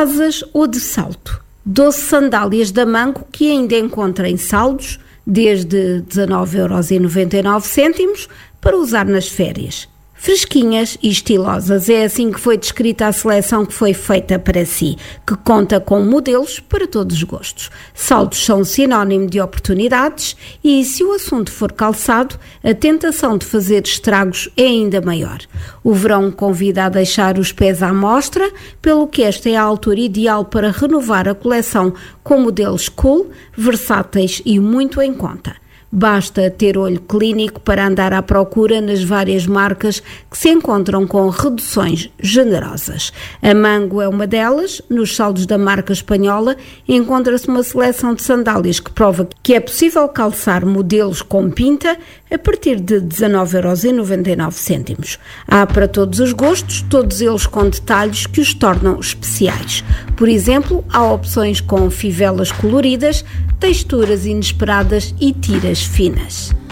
asas ou de salto. 12 sandálias da Mango que ainda encontra em saldos desde 19,99€ para usar nas férias. Fresquinhas e estilosas, é assim que foi descrita a seleção que foi feita para si, que conta com modelos para todos os gostos. Saltos são sinónimo de oportunidades e, se o assunto for calçado, a tentação de fazer estragos é ainda maior. O verão convida a deixar os pés à mostra, pelo que esta é a altura ideal para renovar a coleção com modelos cool, versáteis e muito em conta. Basta ter olho clínico para andar à procura nas várias marcas que se encontram com reduções generosas. A Mango é uma delas. Nos saldos da marca espanhola encontra-se uma seleção de sandálias que prova que é possível calçar modelos com pinta a partir de 19,99€. Há para todos os gostos, todos eles com detalhes que os tornam especiais. Por exemplo, há opções com fivelas coloridas, texturas inesperadas e tiras finas.